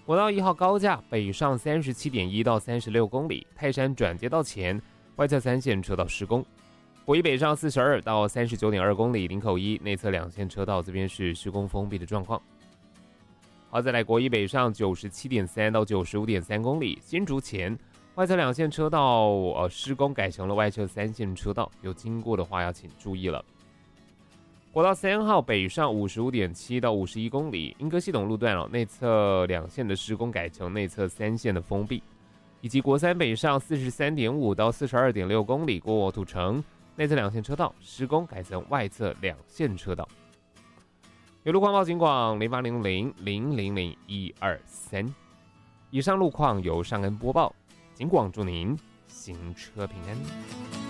国道1号高架北上37.1到36公里，泰山转接道前外侧3线车道施工。国一北上42到39.2公里，林口一内侧2线车道这边是施工封闭的状况。好，再来国一北上97.3到95.3公里，新竹前外侧2线车道施工改成了外侧3线车道，有经过的话要请注意了。国道3号北上55.7到51公里，莺歌系统路段内侧2线的施工改成内侧3线的封闭，以及国三北上43.5到42.6公里过土城，内侧2线车道施工改成外侧2线车道。有路况报警广0800000123。以上路况由尚恩播报，警广祝您行车平安。